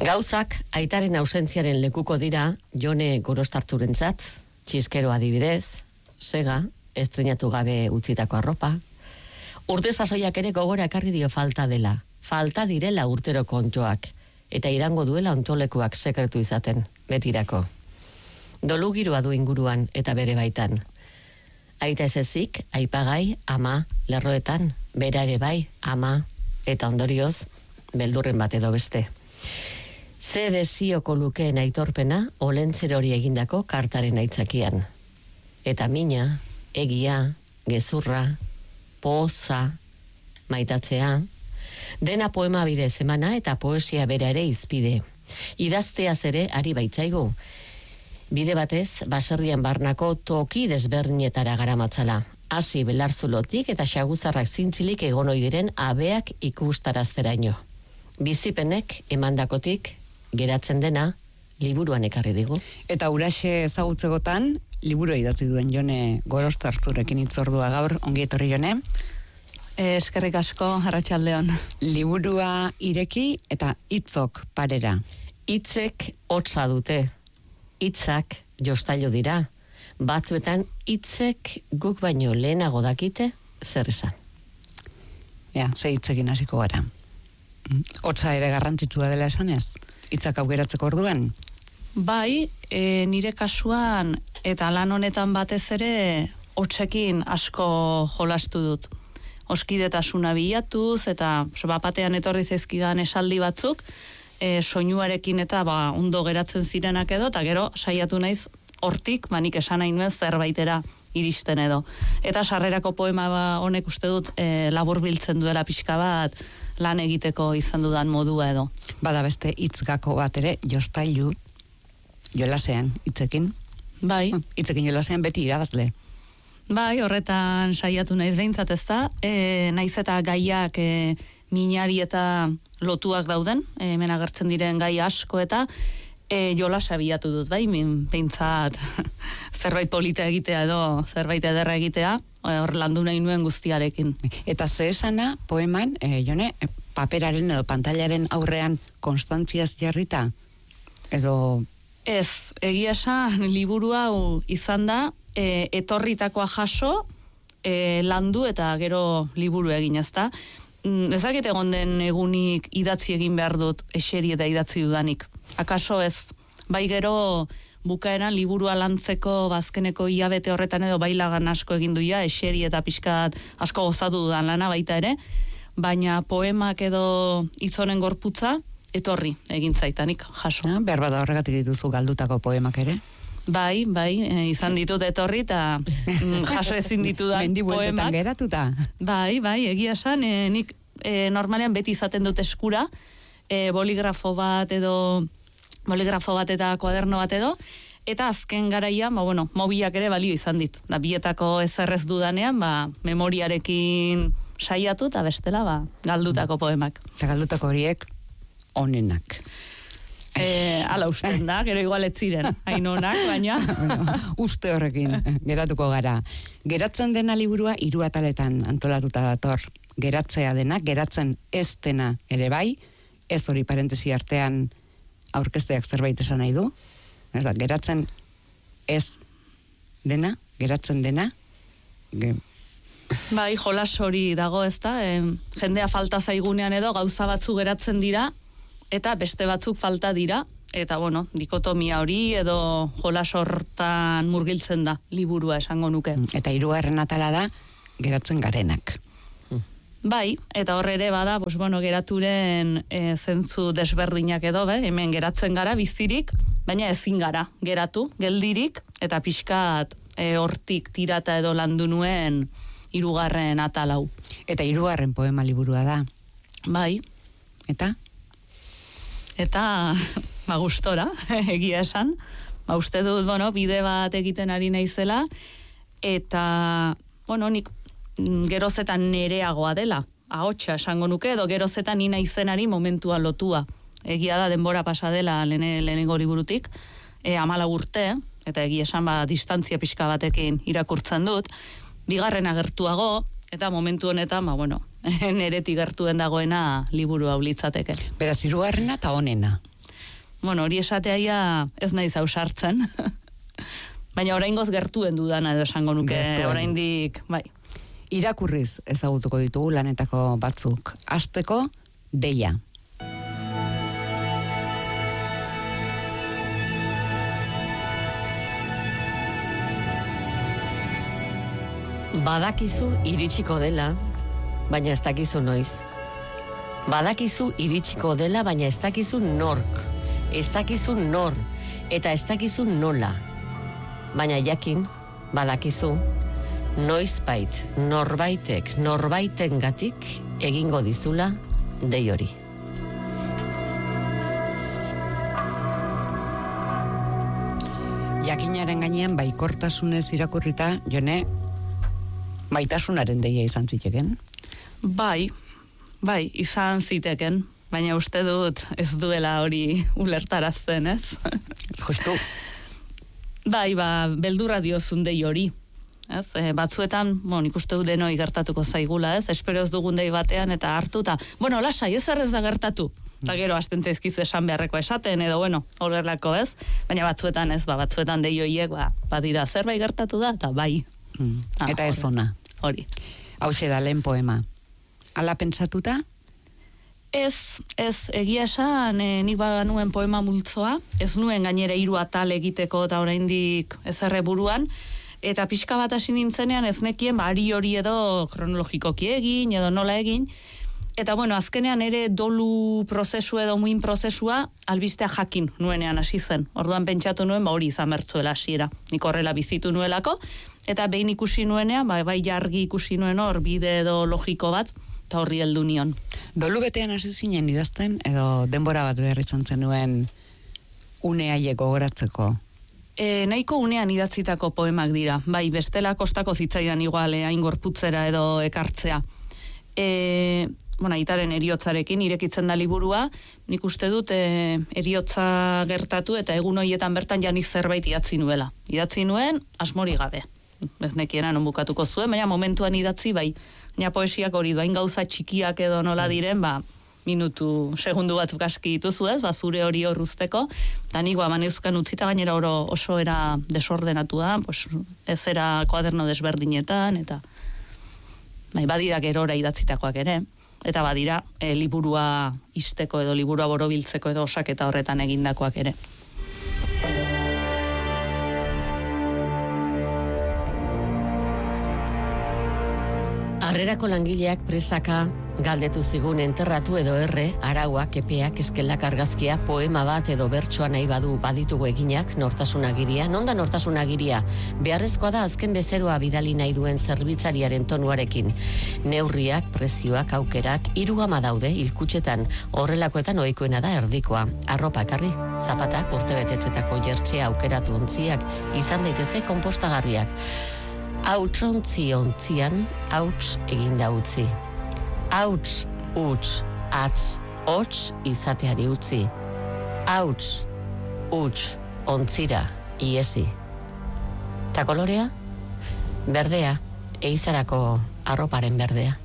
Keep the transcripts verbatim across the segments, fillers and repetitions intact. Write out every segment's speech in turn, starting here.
Gauzak aitaren ausentziaren lekuko dira Jone Gorostartzurentzat, txiskero adibidez, sega, estrenatu gabe utzitako arropa. Urte sasoiak ere gogora ekarri dio falta dela, falta direla urtero kontuak, eta irango duela ontolekuak sekretu izaten, betirako. Dolu giroa du inguruan eta bere baitan. Aita ez ezik, aipagai, ama, lerroetan, bera ere bai, ama, eta ondorioz, beldurren bat edo beste. Ze desioko lukeen aitorpena olentzer hori egindako kartaren aitzakian. Eta mina, egia, gezurra, poza, maitatzea, dena poema bidez emana eta poesia bera ere izpide. Idazteaz ere ari baitzaigu. Bide batez, baserrian barnako toki desberdinetara garamatzala. Hasi belarzulotik eta xaguzarrak zintzilik egon ohi diren abeak ikustarazteraino. Bizipenek emandakotik geratzen dena liburuan ekarri digu. Eta uraxe ezagutzegotan, liburu idatzi duen Jone Gorostartzurekin hitzordua gaur, ongi etorri Jone. Eh, eskerrik asko, arratsaldeon. Liburua ireki eta hitzok parera. Hitzek hotza dute, hitzak jostailu dira, batzuetan hitzek guk baino lehenago dakite zer esan. Ja, ze hitzekin hasiko gara. Hotza ere garrantzitsua dela esanez? Hitzak aukeratzeko orduan? Bai, e, nire kasuan eta lan honetan batez ere hotzekin asko jolastu dut. Oskidetasuna bilatuz eta bapatean etorri zaizkidan esaldi batzuk, e, soinuarekin eta ba, ondo geratzen zirenak edo, eta gero saiatu naiz hortik, manik esan nahi nuen zerbaitera iristen edo. Eta sarrerako poema ba, honek uste dut e, labur biltzen duela pixka bat, lan egiteko izan dudan modua edo. Bada beste hitzgako bat ere, jostailu, jolasean, hitzekin. Bai. Hitzekin jolasean beti irabazle. Bai, horretan saiatu naiz behintzat ez da, e, naiz eta gaiak e, minari eta lotuak dauden, e, hemen agertzen diren gai asko eta e, jolasa bilatu dut, bai, behintzat zerbait polita egitea edo zerbait ederra egitea, hor landu nahi nuen guztiarekin. Eta ze esana, poeman, e, Jone, paperaren edo pantailaren aurrean konstantziaz jarrita? Edo... Ez, egia esan liburu hau izan da, e, etorritakoa jaso, e, landu eta gero liburu egin, ezta? Ezakit egon den egunik idatzi egin behar dut eseri eta idatzi dudanik. Akaso ez, bai gero bukaeran liburua lantzeko bazkeneko hilabete horretan edo bailagan asko egin duia, eseri eta pixkat asko gozatu dudan lana baita ere, baina poemak edo izonen gorputza etorri egin zaitanik jaso. Ah, behar bada horregatik dituzu galdutako poemak ere? Bai, bai, e, izan ditut etorri eta mm, jaso ezin ditudan poemak. Geratuta? Bai, bai, egia esan, e, nik e, normalean beti izaten dut eskura, e, boligrafo bat edo, boligrafo bat eta kuaderno bat edo, eta azken garaian, ba, bueno, mobilak ere balio izan dit. Da, bietako ezerrez dudanean, ba, memoriarekin saiatu eta bestela, ba, galdutako poemak. Eta galdutako horiek onenak. E, ala usten da, gero igual ez ziren, hain onak, baina... Bueno, uste horrekin geratuko gara. Geratzen dena liburua hiru ataletan antolatuta dator. Geratzea dena, geratzen ez dena ere bai, ez hori parentesi artean aurkezteak zerbait esan nahi du. Ez da, geratzen ez dena, geratzen dena... Ge... Bai, jolas hori dago, ez da, e, jendea falta zaigunean edo gauza batzu geratzen dira, eta beste batzuk falta dira, eta bueno, dikotomia hori edo jolas hortan murgiltzen da liburua esango nuke. Eta hirugarren atala da geratzen garenak. Bai, eta hor ere bada, pues bueno, geraturen e, zentzu desberdinak edo, be, hemen geratzen gara bizirik, baina ezin gara geratu, geldirik, eta pixkat e, hortik tirata edo landu nuen hirugarren atalau. Eta hirugarren poema liburua da. Bai. Eta? Eta, ba, gustora, egia esan. Ba, uste dut, bueno, bide bat egiten ari naizela, eta, bueno, nik gerozetan nereagoa dela, ahotsa esango nuke, edo gerozetan ni naizenari momentua lotua. Egia da, denbora pasa dela lene, lehenengo liburutik, e, amala urte, eta egia esan, ba, distantzia pixka batekin irakurtzen dut, bigarrena gertuago, eta momentu honetan, ba, bueno, neretik gertuen dagoena liburu hau litzateke. Beraz, hirugarrena eta honena. bueno, hori esateaia ez naiz ausartzen. Baina oraingoz gertuen dudana edo esango nuke, oraindik, bai. Irakurriz ezagutuko ditugu lanetako batzuk. Hasteko, Deia. Badakizu iritsiko dela, baina ez dakizu noiz. Badakizu iritsiko dela, baina ez dakizu nork. Ez dakizu nor, eta ez dakizu nola. Baina jakin, badakizu, noizbait, norbaitek, norbaitengatik egingo dizula dei hori. Jakinaren gainean baikortasunez irakurrita, Jone, maitasunaren deia izan ziteken? Bai, bai, izan ziteken, baina uste dut ez duela hori ulertarazten, ez? Justu. Bai, ba, beldurra diozun dei hori. Ez? E, batzuetan, bon, ikuste dut denoi gertatuko zaigula, ez? Espero ez dugun dei batean eta hartu, eta, bueno, lasai, ez errez da gertatu. Eta gero, hasten zaizkizu esan beharreko esaten, edo, bueno, horrelako, ez? Baina batzuetan, ez, ba, batzuetan dei hoiek, ba, badira, zerbait gertatu da, eta bai. Mm. Ah, eta ez ona. Hori. Hauxe da lehen poema. Hala pentsatuta? Ez, ez, egia esan, e, nik baganuen poema multzoa, ez nuen gainera hiru atal egiteko eta oraindik ez erre buruan, eta pixka bat hasi nintzenean ez nekien, ba, ari hori edo kronologikoki egin, edo nola egin, eta bueno, azkenean ere dolu prozesu edo muin prozesua albistea jakin nuenean hasi zen. Orduan pentsatu nuen, ba hori izan bertzuela hasiera. Nik horrela bizitu nuelako, eta behin ikusi nuenean, ba, bai jargi ikusi nuen hor, bide edo logiko bat, eta horri heldu nion. Dolu betean hasi zinen idazten, edo denbora bat behar izan zenuen une haiek gogoratzeko? E, nahiko unean idatzitako poemak dira. Bai, bestela kostako zitzaidan igual, hain gorputzera edo ekartzea. E, bueno, aitaren eriotzarekin irekitzen da liburua, nik uste dut e, eriotza gertatu eta egun horietan bertan janik zerbait idatzi nuela. Idatzi nuen, asmori gabe. Ez nekiena non bukatuko zuen, baina momentuan idatzi, bai, baina poesiak hori doain gauza txikiak edo nola diren, ba, minutu, segundu batzuk aski dituzu ez, ba, zure hori horruzteko, eta nik ba, maneuzkan utzita gainera oro oso era desordenatua, pues, ez era koaderno desberdinetan, eta bai, badira gerora idatzitakoak ere, eta badira e, liburua isteko edo liburua borobiltzeko edo osaketa horretan egindakoak ere. Harrerako langileak presaka galdetu zigun enterratu edo erre, arauak, epeak, eskelak argazkia, poema bat edo bertsoa nahi badu baditugu eginak, nortasunagiria. Nonda nortasunagiria? Beharrezkoa da azken bezeroa bidali nahi duen zerbitzariaren tonuarekin. Neurriak, prezioak, aukerak, hiru gama daude hilkutxetan, horrelakoetan ohikoena da erdikoa. Arropa ekarri, zapatak, urtebetetzetako jertxea aukeratu ontziak, izan daitezke konpostagarriak. Hautsontzi ontzian, hauts eginda utzi. Hauts, huts, atz, hots izateari utzi. Hauts, huts, ontzira, iesi. Ta kolorea? Berdea, eizarako arroparen berdea.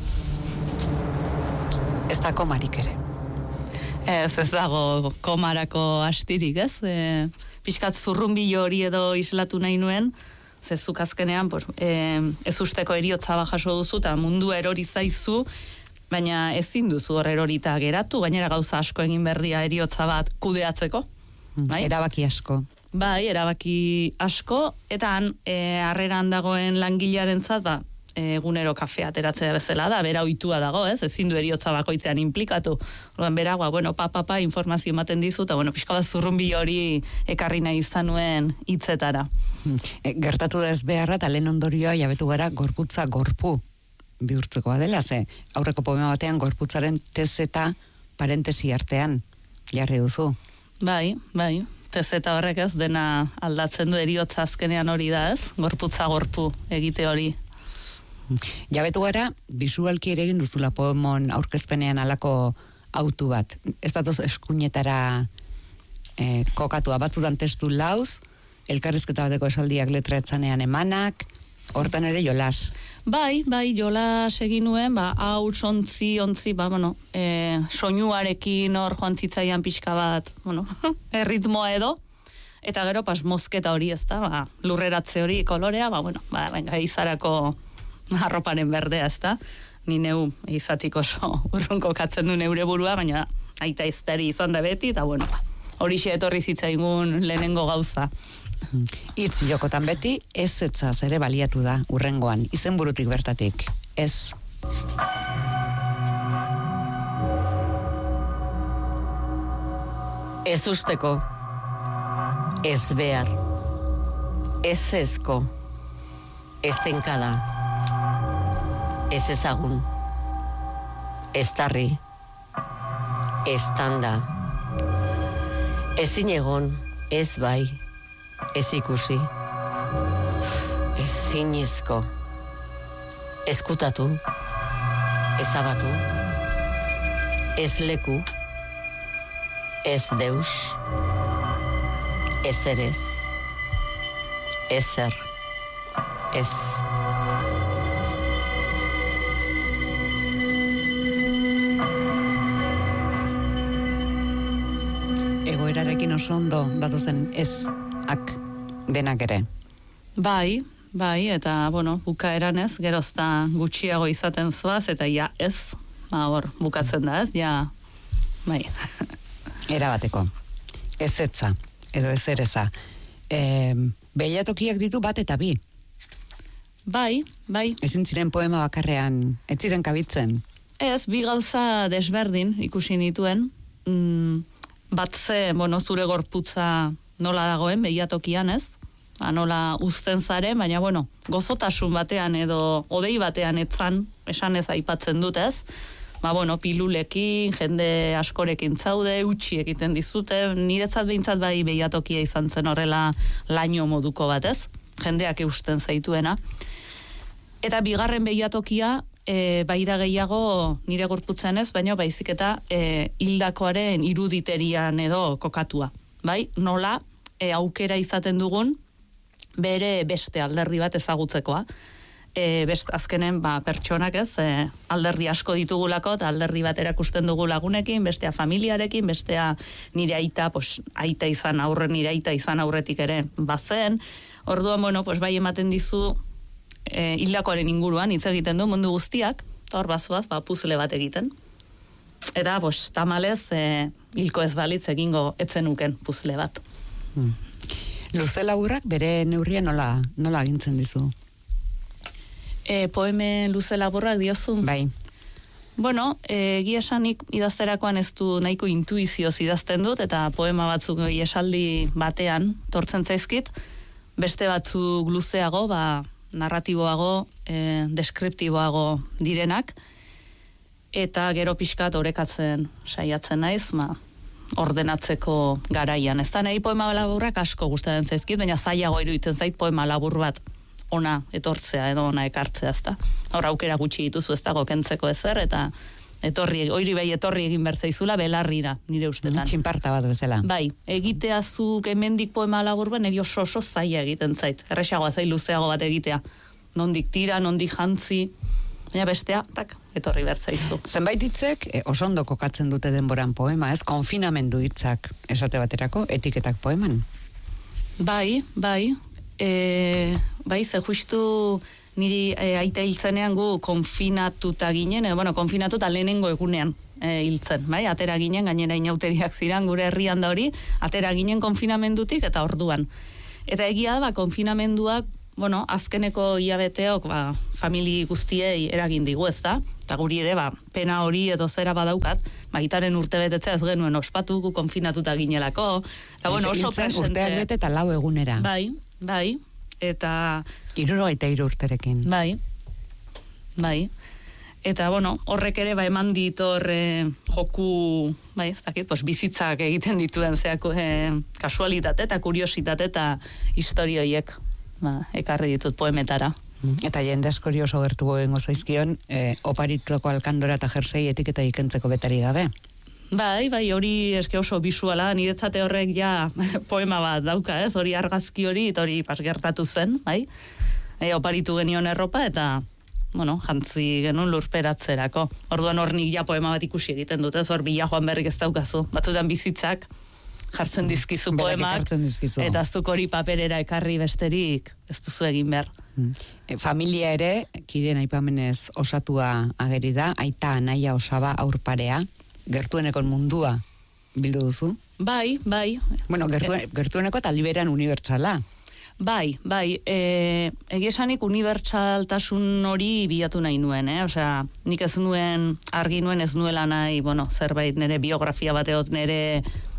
Ez da komarik ere. Ez ez dago komarako astirik, ez? E, Piskat zurrunbilo hori edo islatu nahi nuen, zezuk azkenean, pues, e, ez usteko eriotza jaso duzu, eta mundu erori zaizu, baina ezin duzu hor erorita geratu, gainera gauza asko egin berdia eriotza bat kudeatzeko. Bai? Erabaki asko. Bai, erabaki asko, eta han, e, harreran dagoen langilearen zat, ba, egunero kafea ateratzea bezala da, bera ohitua dago, ez? Ezin du eriotza bakoitzean implikatu. Orduan bera, ba, bueno, pa, pa, pa, informazio ematen dizu, eta, bueno, pixka bat zurrunbi hori ekarri nahi izan nuen hitzetara. E, gertatu da ez beharra, eta lehen ondorioa jabetu gara gorputza gorpu bihurtzekoa dela, ze aurreko poema batean gorputzaren tezeta parentesi artean jarri duzu. Bai, bai, tezeta horrek ez dena aldatzen du, eriotza azkenean hori da, ez? Gorputza gorpu egite hori. Jabetu gara, bisualki ere egin duzula poemon aurkezpenean alako autu bat. Ez datoz eskuinetara e, kokatua, batzutan testu lauz, elkarrizketa bateko esaldiak letra etzanean emanak, Hortan ere jolas. Bai, bai, jolas egin nuen, ba, hauts, ontzi, ontzi, ba, bueno, e, soinuarekin hor joan zitzaian pixka bat, bueno, erritmoa edo, eta gero, pas, mozketa hori ez da, ba, lurreratze hori, kolorea, ba, bueno, ba, venga, izarako arroparen berdea ez da, ni neu izatik oso urrunko katzen du neure burua, baina aita izteri izan da beti, eta bueno, ba, horixe etorri zitzaigun lehenengo gauza. Itz jokotan beti, ez etzaz ere baliatu da urrengoan, izenburutik bertatik, ez. Ez usteko, ez behar, ez ezko, ez tenkada, ez ezagun, ez tarri, ez tanda, ezin egon, ez bai, ez ikusi, ez zinezko, ezkutatu, ez abatu, ez leku, ez deus, ez erez, ez zer, ez. Egoerarekin oso ondo datozen ez ak denak ere. Bai, bai, eta, bueno, bukaeran ez, gerozta gutxiago izaten zoaz, eta ja ez, ba, hor, bukatzen da ez, ja, bai. Erabateko, ez etza, edo ez ereza. E, Behiatokiak ditu bat eta bi. Bai, bai. Ezin ziren poema bakarrean, ez ziren kabitzen. Ez, bi gauza desberdin ikusi nituen, mm, bat ze, bueno, zure gorputza nola dagoen, behiatokian ez, ba, nola uzten zaren, baina, bueno, gozotasun batean edo odei batean etzan, esan ez aipatzen dut ez, ba, bueno, pilulekin, jende askorekin zaude, utxi egiten dizute, niretzat behintzat bai behiatokia izan zen horrela laino moduko bat ez, jendeak eusten zaituena. Eta bigarren behiatokia, E, bai da gehiago nire gorputzen ez, baina baizik eta e, hildakoaren iruditerian edo kokatua. Bai, nola e, aukera izaten dugun bere beste alderdi bat ezagutzekoa. E, best, azkenen ba, pertsonak ez, e, alderdi asko ditugulako, eta alderdi bat erakusten dugu lagunekin, bestea familiarekin, bestea nire aita, pues, aita izan aurre, nire aita izan aurretik ere bazen. Orduan, bueno, pues, bai ematen dizu, E, hildakoaren inguruan hitz egiten du mundu guztiak, eta hor bazuaz, ba, puzle bat egiten. Eta, bos, tamalez, e, hilko ez balitz egingo etzenuken puzle bat. Hmm. Luze laburrak bere neurria nola, nola agintzen dizu? E, poeme luze laburrak diozu? Bai. Bueno, egia esanik idazterakoan ez du nahiko intuizioz idazten dut, eta poema batzuk esaldi batean tortzen zaizkit, beste batzuk luzeago, ba, narratiboago, e, deskriptiboago direnak, eta gero pixkat orekatzen saiatzen naiz, ma, ordenatzeko garaian. Ez da nahi poema laburrak asko gustatzen zaizkit, baina zailago iruditzen zait poema labur bat ona etortzea edo ona ekartzea, ez da. Hor aukera gutxi dituzu ez dago kentzeko ezer, eta etorri, oiri bai etorri egin bertzaizula belarrira, nire ustetan. Txinparta bat bezala. Bai, egitea zuk hemendik poema labur bat, niri oso oso zaila egiten zait. Erresagoa zait luzeago bat egitea. Nondik tira, nondik jantzi, baina bestea, tak, etorri bertzaizu. Zenbait hitzek e, oso ondo kokatzen dute denboran poema, ez? Konfinamendu hitzak esate baterako, etiketak poeman. Bai, bai, e, bai, ze justu niri e, aita hiltzenean gu konfinatuta ginen, e, bueno, konfinatuta lehenengo egunean e, hiltzen, bai, atera ginen, gainera inauteriak ziren gure herrian da hori, atera ginen konfinamendutik eta orduan. Eta egia da, ba, konfinamenduak, bueno, azkeneko hilabeteok, ba, famili guztiei eragin digu ez da, eta guri ere, ba, pena hori edo zera badaukat, magitaren urte betetzea ez genuen ospatu, gu konfinatuta ginelako, eta bueno, oso presente. Urteak bete eta lau egunera. Bai, bai, eta hirurogeita hiru urterekin. Bai, bai. Eta, bueno, horrek ere, ba, eman dit horre joku, bai, ez dakit, pues, bizitzak egiten dituen zeak eh, kasualitate eta kuriositate eta historioiek, ba, ekarri ditut poemetara. Eta jende askori oso gertu goengo zaizkion, eh, oparitloko alkandora eta jersei etiketa ikentzeko betari gabe. Bai, bai, hori eske oso bisuala, niretzate horrek ja poema bat dauka, ez? Hori argazki hori, eta hori pas gertatu zen, bai? E, oparitu genion erropa eta bueno, jantzi genuen lurperatzerako. Orduan hor nik ja poema bat ikusi egiten dut, ez hor bila joan berrik ez daukazu. Batzutan bizitzak jartzen dizkizu poemak, dizkizu. Eta zuk hori paperera ekarri besterik ez duzu egin behar. E, familia ere, kideen aipamenez osatua ageri da, aita anaia osaba aurparea, gertuenekon mundua bildu duzu? Bai, bai. Bueno, gertuen, gertueneko eta liberan unibertsala. Bai, bai, e, egiesanik unibertsaltasun hori bilatu nahi nuen, eh? Osea, nik ez nuen, argi nuen ez nuela nahi, bueno, zerbait nire biografia bateot nire,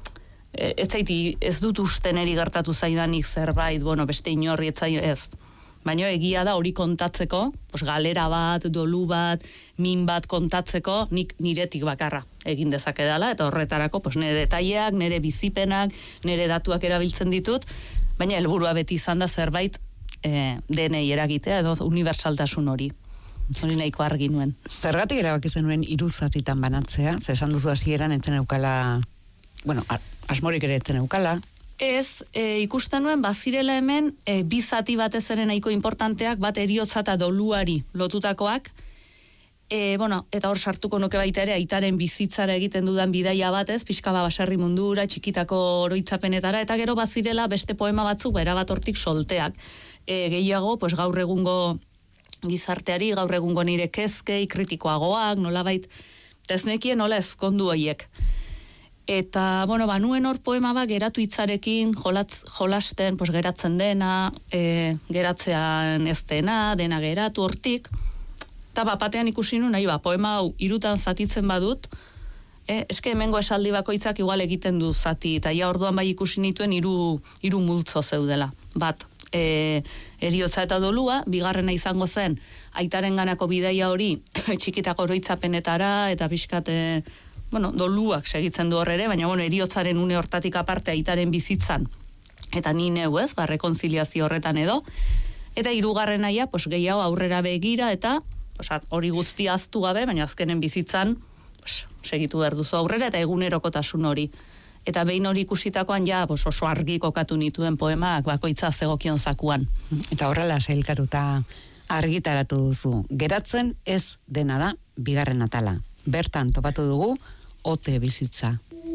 e, ez zaiti, ez dut uste niri gertatu zaidanik zerbait, bueno, beste inorri ez zaio, ez. Baina egia da hori kontatzeko, pues, galera bat, dolu bat, min bat kontatzeko, nik niretik bakarra egin dezakedala, eta horretarako pues, nire detaileak, nire bizipenak, nire datuak erabiltzen ditut, baina helburua beti izan da zerbait e, denei eragitea edo unibertsaltasun hori. Hori nahiko argi nuen. Zergatik erabaki zenuen hiru zatitan banatzea? Ze esan duzu hasieran etzen eukala, bueno, asmorik ere etzen eukala. Ez, e, ikusten nuen bazirela hemen e, bi zati batez ere nahiko importanteak, bat eriotza eta doluari lotutakoak. E, bueno, eta hor sartuko nuke baita ere aitaren bizitzara egiten dudan bidaia batez, pixka ba baserri mundura, txikitako oroitzapenetara, eta gero bazirela beste poema batzuk, bera bat hortik solteak. E, gehiago, pues gaur egungo gizarteari, gaur egungo nire kezkei, kritikoagoak, nolabait, teznekien nola ezkondu hoiek. Eta, bueno, banuen hor poema bat geratu hitzarekin, jolatz, jolasten, pues geratzen dena, e, geratzean ez dena, dena geratu hortik, eta bapatean ikusi nuen, nahi ba, poema hau irutan zatitzen badut, eh, eske hemengo esaldi bakoitzak igual egiten du zati, eta ja orduan bai ikusi nituen hiru hiru multzo zeudela. Bat, e, eriotza eta dolua, bigarrena izango zen, aitaren ganako bidaia hori, txikitako oroitzapenetara, eta pixkat, e, bueno, doluak segitzen du horre ere, baina, bueno, eriotzaren une hortatik aparte aitaren bizitzan, eta ni neu ez, ba, rekonziliazio horretan edo, eta hirugarren naia, pues, gehiago aurrera begira, eta hori guztia aztu gabe, baina azkenen bizitzan pues, segitu behar duzu aurrera eta egunerokotasun hori. Eta behin hori ikusitakoan ja pues, oso argi kokatu nituen poemak bakoitza zegokion zakuan. Eta horrela sailkatuta argitaratu duzu. Geratzen ez dena da bigarren atala. Bertan topatu dugu ote bizitza.